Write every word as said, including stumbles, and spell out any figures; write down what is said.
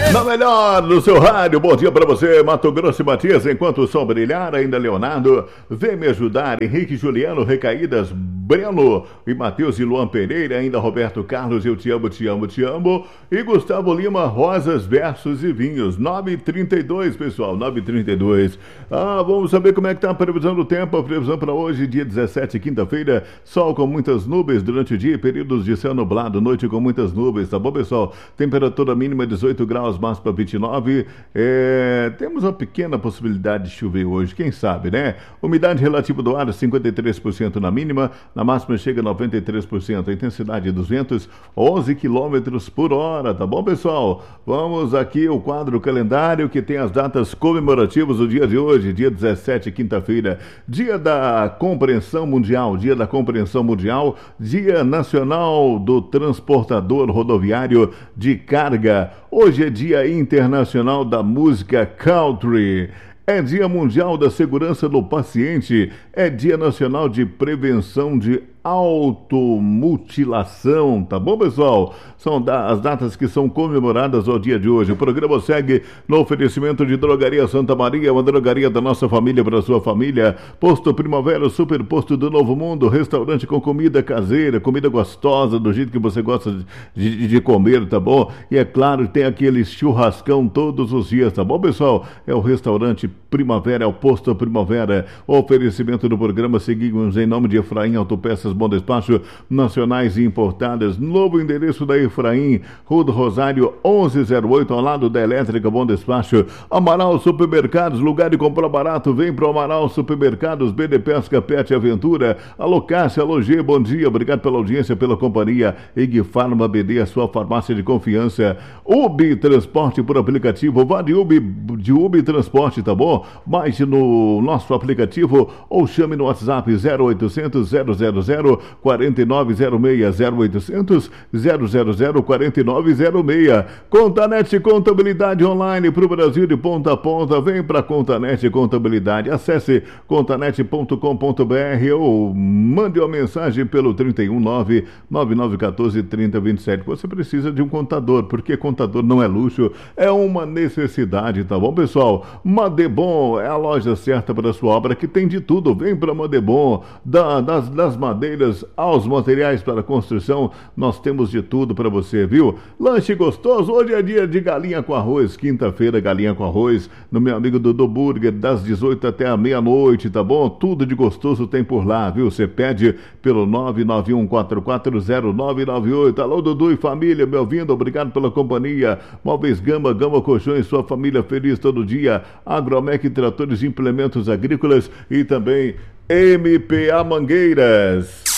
Na melhor no seu rádio, bom dia pra você, Mato Grosso e Matias. Enquanto o sol brilhar, ainda Leonardo, vem me ajudar. Henrique, Juliano, Recaídas, Breno e Matheus e Luan Pereira, ainda Roberto Carlos, eu te amo, te amo, te amo. E Gustavo Lima, Rosas, Versos e Vinhos. nove e trinta e dois, pessoal, nove e trinta e dois. Ah, vamos saber como é que tá a previsão do tempo. A previsão para hoje, dia dezessete, quinta-feira, sol com muitas nuvens durante o dia, períodos de céu nublado, noite com muitas nuvens, tá bom, pessoal? Temperatura mínima dezoito graus, máxima vinte e nove. É, temos uma pequena possibilidade de chover hoje, quem sabe, né? Umidade relativa do ar, cinquenta e três por cento na mínima, na máxima chega a noventa e três por cento. A intensidade duzentos e onze quilômetros por hora, tá bom, pessoal? Vamos aqui o quadro calendário que tem as datas comemorativas do dia de hoje, dia dezessete, quinta-feira, dia da compreensão mundial, dia da compreensão mundial, dia nacional do transportador rodoviário de carga. Hoje é dia internacional da música country. É dia mundial da segurança do paciente. É dia nacional de prevenção de automutilação, tá bom, pessoal? São da, as datas que são comemoradas ao dia de hoje. O programa segue no oferecimento de Drogaria Santa Maria, uma drogaria da nossa família para a sua família. Posto Primavera, Super Posto do Novo Mundo, restaurante com comida caseira, comida gostosa, do jeito que você gosta de, de, de comer, tá bom? E é claro, tem aquele churrascão todos os dias, tá bom, pessoal? É o restaurante Primavera, é o Posto Primavera. O oferecimento do programa seguimos em nome de Efraim Autopeças Bom Despacho, nacionais e importadas. Novo endereço da Efraim, Rua do Rosário onze zero oito, ao lado da Elétrica Bom Despacho. Amaral Supermercados, lugar de comprar barato, vem pro Amaral Supermercados, B D Pesca, Pet Aventura. Alô Cássia, alô G, bom dia, obrigado pela audiência, pela companhia. Ig Farma B D, a sua farmácia de confiança. Ubi Transporte por aplicativo, vá de Ubi, de Ubi Transporte, tá bom? Baixe no nosso aplicativo ou chame no WhatsApp zero oitocentos, zero zero zero, quatro nove zero seis, zero oitocentos, zero zero zero, quatro nove zero seis. Contanet Contabilidade Online para o Brasil de ponta a ponta. Vem para Contanet Contabilidade. Acesse contanet ponto com ponto br ou mande uma mensagem pelo trinta e um, nove nove nove um quatro, trinta, vinte e sete. Você precisa de um contador, porque contador não é luxo, é uma necessidade, tá bom, pessoal? Madebon é a loja certa para a sua obra, que tem de tudo. Vem para Madebon, da, das, das madeiras aos materiais para construção, nós temos de tudo para você, viu? Lanche gostoso, hoje é dia de galinha com arroz, quinta-feira, galinha com arroz, no meu amigo Dudu Burger, das dezoito até a meia-noite, tá bom? Tudo de gostoso tem por lá, viu? Você pede pelo nove nove um quatro quatro zero nove nove oito. Alô, Dudu e família, me ouvindo, obrigado pela companhia. Móveis Gama, Gama Colchões, sua família feliz todo dia. Agromec Tratores e Implementos Agrícolas e também M P A Mangueiras.